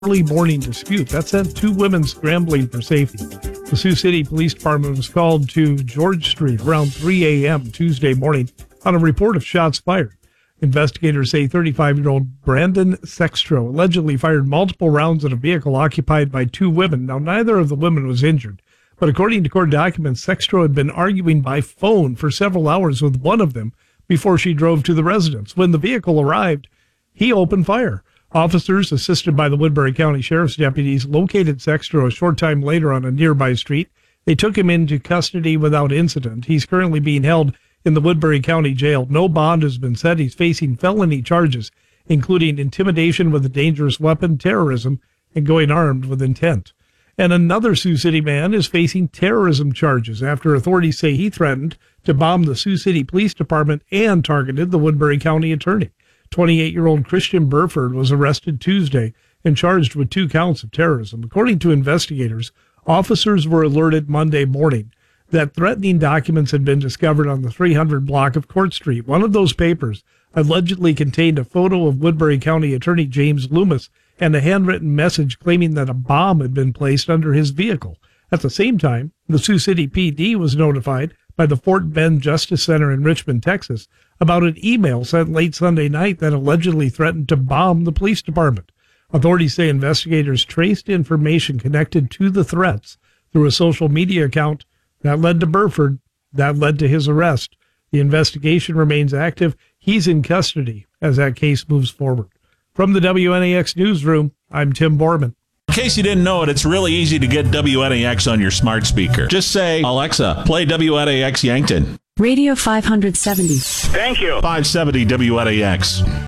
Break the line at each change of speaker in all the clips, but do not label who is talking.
early morning dispute that sent two women scrambling for safety. The Sioux City Police Department was called to George Street around 3 a.m. Tuesday morning on a report of shots fired. Investigators say 35-year-old Brandon Sextro allegedly fired multiple rounds at a vehicle occupied by two women. Now, neither of the women was injured, but according to court documents, Sextro had been arguing by phone for several hours with one of them before she drove to the residence. When the vehicle arrived, he opened fire. Officers, assisted by the Woodbury County Sheriff's deputies, located Sextro a short time later on a nearby street. They took him into custody without incident. He's currently being held in the Woodbury County Jail. No bond has been set. He's facing felony charges, including intimidation with a dangerous weapon, terrorism, and going armed with intent. And another Sioux City man is facing terrorism charges after authorities say he threatened to bomb the Sioux City Police Department and targeted the Woodbury County Attorney. 28-year-old Christian Burford was arrested Tuesday and charged with 2 counts of terrorism. According to investigators, officers were alerted Monday morning that threatening documents had been discovered on the 300 block of Court Street. One of those papers allegedly contained a photo of Woodbury County Attorney James Loomis and a handwritten message claiming that a bomb had been placed under his vehicle. At the same time, the Sioux City PD was notified by the Fort Bend Justice Center in Richmond, Texas, about an email sent late Sunday night that allegedly threatened to bomb the police department. Authorities say investigators traced information connected to the threats through a social media account that led to Burford, that led to his arrest. The investigation remains active. He's in custody as that case moves forward. From the WNAX newsroom, I'm Tim Borman.
In case you didn't know it, it's really easy to get WNAX on your smart speaker. Just say, Alexa, play WNAX Yankton.
Radio 570.
Thank you. 570 WNAX.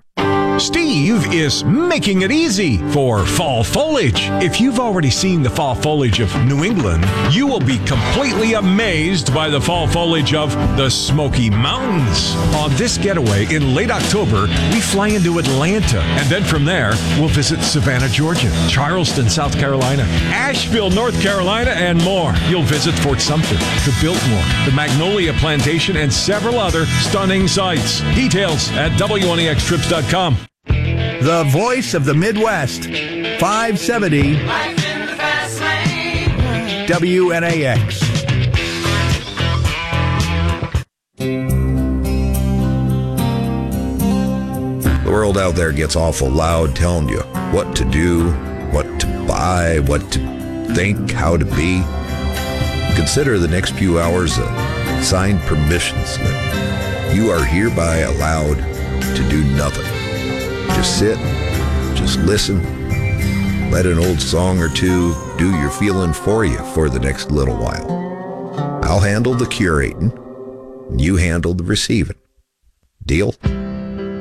Steve is making it easy for fall foliage. If you've already seen the fall foliage of New England, you will be completely amazed by the fall foliage of the Smoky Mountains. On this getaway in late October, we fly into Atlanta, and then from there, we'll visit Savannah, Georgia, Charleston, South Carolina, Asheville, North Carolina, and more. You'll visit Fort Sumter, the Biltmore, the Magnolia Plantation, and several other stunning sights. Details at WNAXtrips.com.
The voice of the Midwest, 570 WNAX.
The world out there gets awful loud telling you what to do, what to buy, what to think, how to be. Consider the next few hours a signed permission slip. You are hereby allowed to do nothing. Just sit, just listen, let an old song or two do your feeling for you for the next little while. I'll handle the curating, and you handle the receiving. Deal?